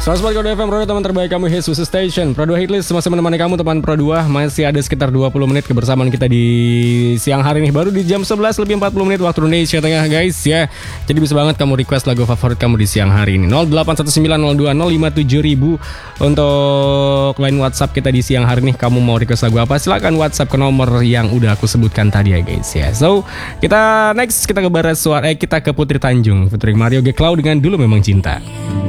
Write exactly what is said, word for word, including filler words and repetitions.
seratus empat koma dua F M Pro dua, teman terbaik kamu, Hits Khusus Station. Pro dua Hitlist masih menemani kamu teman Pro dua. Masih ada sekitar dua puluh menit kebersamaan kita di siang hari ini. Baru di jam sebelas lebih empat puluh menit waktu Indonesia Tengah, guys ya. Jadi bisa banget kamu request lagu favorit kamu di siang hari ini. nol delapan satu sembilan nol dua nol lima tujuh ribu untuk line WhatsApp kita di siang hari ini. Kamu mau request lagu apa? Silakan WhatsApp ke nomor yang udah aku sebutkan tadi ya, guys ya. So, kita next kita ke barat suara eh kita ke Putri Tanjung, Putri Mario Geklau dengan Dulu Memang Cinta.